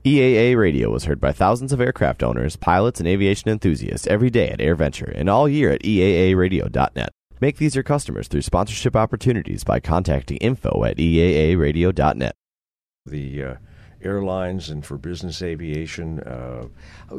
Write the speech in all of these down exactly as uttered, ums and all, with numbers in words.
E A A Radio is heard by thousands of aircraft owners, pilots, and aviation enthusiasts every day at AirVenture and all year at E A A radio dot net. Make these your customers through sponsorship opportunities by contacting info at E A A radio dot net. The uh, airlines and for business aviation, uh,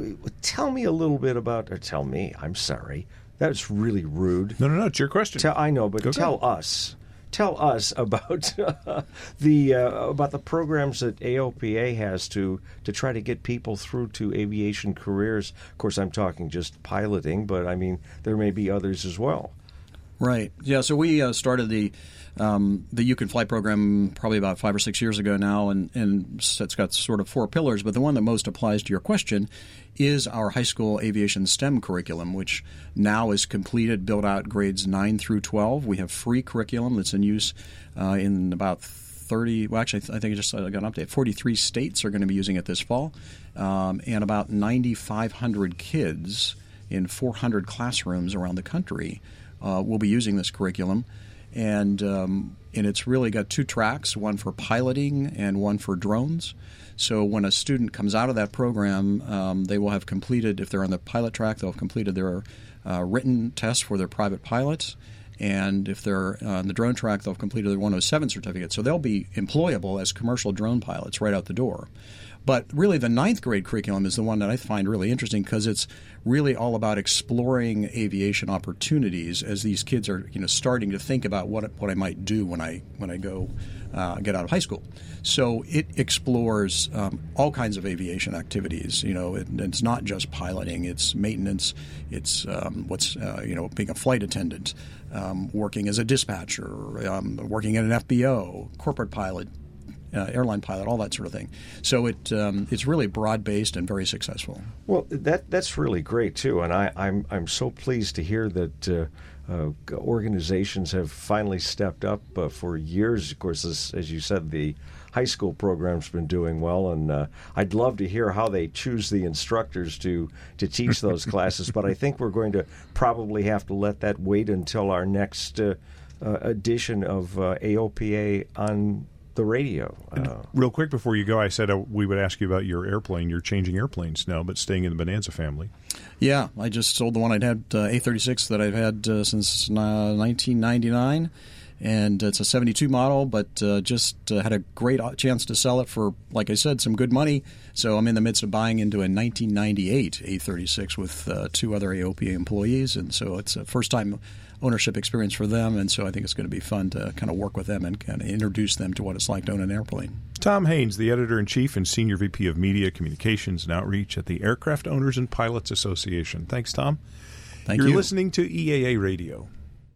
tell me a little bit about, or tell me, I'm sorry, that's really rude. No, no, no, it's your question. Tell, I know, but Go tell go. us. Tell us about uh, the uh, about the programs that A O P A has to to try to get people through to aviation careers. Of course, I'm talking just piloting, but I mean there may be others as well. Right. Yeah. So we uh, started the um, the You Can Fly program probably about five or six years ago now, and and it's got sort of four pillars. But the one that most applies to your question is our high school aviation STEM curriculum, which now is completed, built out grades nine through twelve. We have free curriculum that's in use uh, in about thirty. Well, actually, I think I just got an update. forty-three states are going to be using it this fall, um, and about ninety-five hundred kids in four hundred classrooms around the country uh, will be using this curriculum. And um, and it's really got two tracks, one for piloting and one for drones. So when a student comes out of that program, um, they will have completed, if they're on the pilot track, they'll have completed their uh, written test for their private pilot. And if they're on the drone track, they'll have completed their one oh seven certificate. So they'll be employable as commercial drone pilots right out the door. But really the ninth grade curriculum is the one that I find really interesting because it's really all about exploring aviation opportunities as these kids are, you know, starting to think about what what I might do when I when I go uh, get out of high school. So it explores um, all kinds of aviation activities. You know, it, it's not just piloting; it's maintenance, it's um, what's uh, you know being a flight attendant, um, working as a dispatcher, um, working at an F B O, corporate pilot. Uh, airline pilot, all that sort of thing. So it um, it's really broad-based and very successful. Well, that that's really great, too. And I, I'm I'm so pleased to hear that uh, uh, organizations have finally stepped up uh, for years. Of course, as, as you said, the high school program's been doing well, and uh, I'd love to hear how they choose the instructors to, to teach those classes. But I think we're going to probably have to let that wait until our next uh, uh, edition of uh, A O P A on the radio. Uh, Real quick before you go, I said uh, we would ask you about your airplane. You're changing airplanes now, but staying in the Bonanza family. Yeah, I just sold the one I'd had, uh, A thirty-six, that I've had uh, since uh, nineteen ninety-nine. And it's a seventy-two model, but uh, just uh, had a great chance to sell it for, like I said, some good money. So I'm in the midst of buying into a nineteen ninety-eight A thirty-six with uh, two other A O P A employees. And so it's a first-time ownership experience for them. And so I think it's going to be fun to kind of work with them and kind of introduce them to what it's like to own an airplane. Tom Haynes, the Editor-in-Chief and Senior V P of Media, Communications, and Outreach at the Aircraft Owners and Pilots Association. Thanks, Tom. Thank You're you. listening to E A A Radio.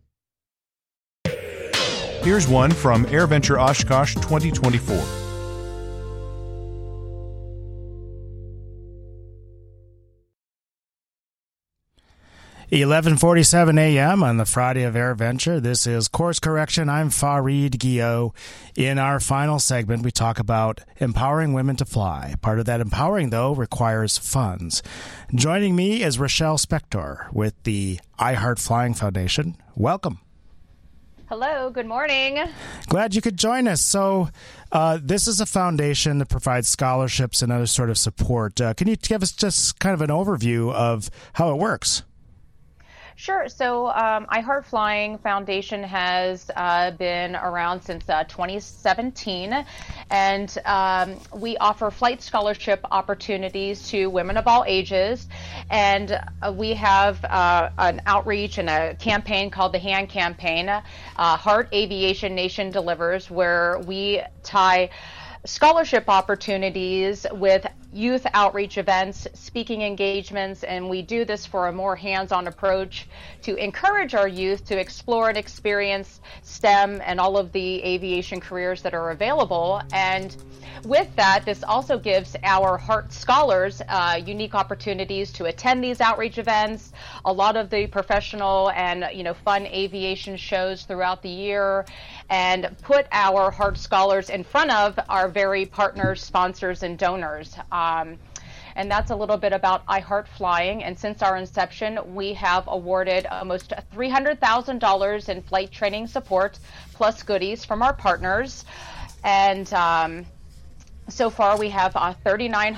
Here's one from AirVenture Oshkosh twenty twenty-four. eleven forty-seven a.m. on the Friday of AirVenture. This is Course Correction. I'm Fareed Guillot. In our final segment, we talk about empowering women to fly. Part of that empowering, though, requires funds. Joining me is Rochelle Spector with the I Heart Flying Foundation. Welcome. Hello, good morning. Glad you could join us. So uh, this is a foundation that provides scholarships and other sort of support. Uh, can you give us just kind of an overview of how it works? Sure. So um, I Heart Flying Foundation has uh, been around since uh, twenty seventeen, and um, we offer flight scholarship opportunities to women of all ages. And uh, we have uh, an outreach and a campaign called the HAND Campaign, uh, Heart Aviation Nation Delivers, where we tie scholarship opportunities with youth outreach events, speaking engagements, and we do this for a more hands-on approach to encourage our youth to explore and experience STEM and all of the aviation careers that are available. And with that, this also gives our Heart Scholars uh, unique opportunities to attend these outreach events, a lot of the professional and you know fun aviation shows throughout the year, and put our Heart Scholars in front of our very partners, sponsors, and donors. Um, and that's a little bit about I Heart Flying. And since our inception, we have awarded almost three hundred thousand dollars in flight training support, plus goodies from our partners. And um, so far, we have uh, thirty-nine